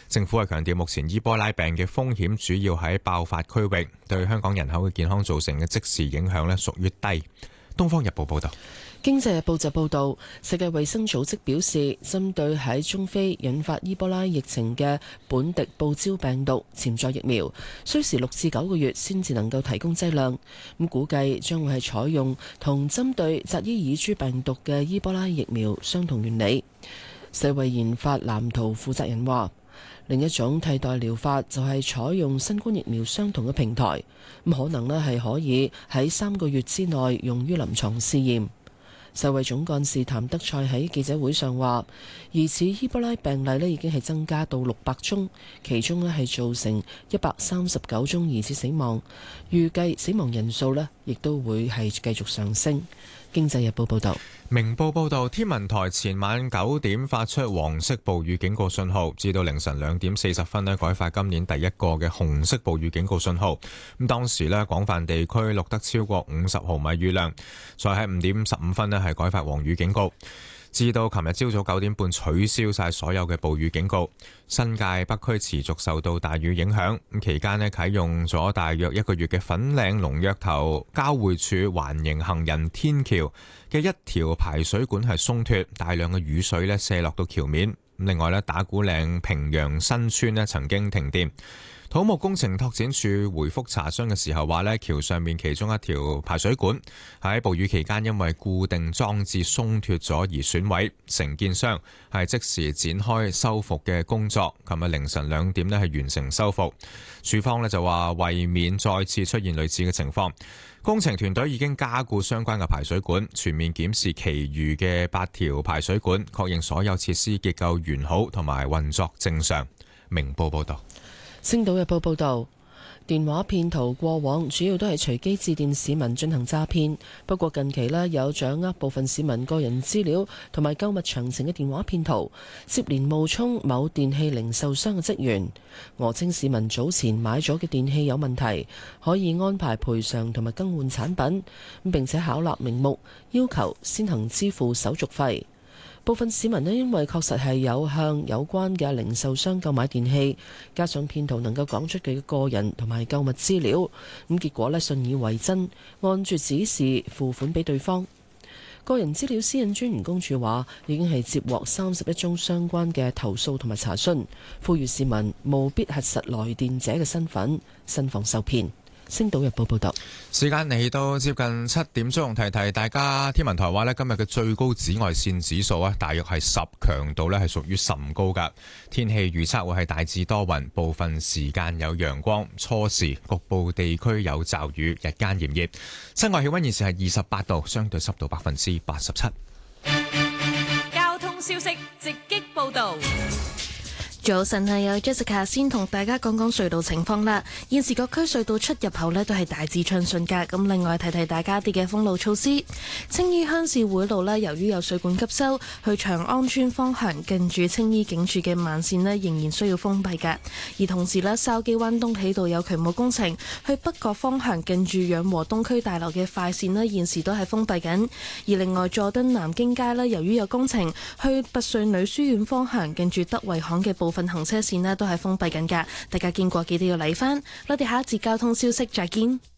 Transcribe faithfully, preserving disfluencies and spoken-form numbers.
政府係強調，目前伊波拉病嘅風險主要喺爆發區域，對香港人口嘅健康造成嘅即時影響呢屬於低。東方日報報道。 經濟日報就報導，世界衛生組織表示，針對喺中非引發伊波拉疫情嘅本地報招病毒潛在疫苗，需時六至九個月先至能夠提供劑量。咁估計將會係採用同針對扎伊爾豬病毒嘅伊波拉疫苗相同原理。世衛研發藍圖負責人話，另一種替代療法就係採用新冠疫苗相同嘅平台，咁可能咧係可以喺三個月之內用於臨床試驗。世衛總幹事譚德塞喺記者會上話，疑似伊波拉病例咧已經係增加到六百宗，其中咧係造成一百三十九宗疑似死亡，預計死亡人數咧亦都會係繼續上升。經濟日報報道。 明報報道，天文台前晚九點發出黃色暴雨警告信號，至到凌晨兩點四十分咧改發今年第一個嘅紅色暴雨警告信號。咁當時咧廣泛地區錄得超過五十毫米雨量，再喺五點十五分咧係改發黃雨警告。至到琴日朝早九點半取消晒所有嘅暴雨警告。新界北區持續受到大雨影響，咁期間咧啟用咗大約一個月嘅粉嶺龍躍頭交匯處環形行人天橋嘅一條排水管係鬆脱，大量嘅雨水咧瀉落到橋面。另外咧打鼓嶺平陽新村咧曾經停電。土木工程拓展署回覆查詢嘅時候話咧，橋上面其中一條排水管喺暴雨期間因為固定裝置鬆脱咗而損毀，承建商係即時展開修復嘅工作，琴日凌晨兩點咧係完成修復。署方咧就話為免再次出現類似嘅情況，工程團隊已經加固相關嘅排水管，全面檢視其餘嘅八條排水管，確認所有設施結構完好同埋運作正常。明報報道。 星島日報報導，電話騙徒過往主要都係隨機致電市民進行詐騙，不過近期呢，有掌握部分市民個人資料同埋購物詳情嘅電話騙徒，接連冒充某電器零售商嘅職員，訛稱市民早前買咗嘅電器有問題，可以安排賠償同埋更換產品，並且巧立名目要求先行支付手續費。部分市民呢，因為確實係有向有關嘅零售商購買電器，加上騙徒能夠講出佢嘅個人同埋購物資料，咁結果呢，信以為真，按住指示付款俾對方。個人資料私隱專員公署話，已經係接獲三十一宗相關嘅投訴同埋查詢，呼籲市民務必核實來電者嘅身份，慎防受騙。星島日報報道， 時間嚟到接近七點鐘，提提大家，天文台話咧今日嘅最高紫外線指數啊，大約係十，強度咧係屬於甚高噶。天氣預測會係大致多雲，部分時間有陽光，初時局部地區有驟雨，日間炎熱。室外氣溫現時係二十八度，相對濕度百分之八十七。 交通消息直擊報道。 早晨係有 Jessica 先同大家講講隧道情況啦。現時各區隧道出入口呢都係大致暢順㗎。咁另外提提大家啲嘅封路措施。青衣鄉事會路呢，由於有水管急修，去長安村方向近住青衣警署嘅慢線呢仍然需要封閉㗎。而同時呢，筲箕灣東喜道有渠務工程，去北角方向近住養和東區大樓嘅快線呢現時都係封閉緊。而另外佐敦南京街呢，由於有工程，去拔萃女書院方向近住德惠巷嘅部分份行車線呢都係封閉緊㗎，大家經過記得要嚟返。我哋下一節交通消息再見。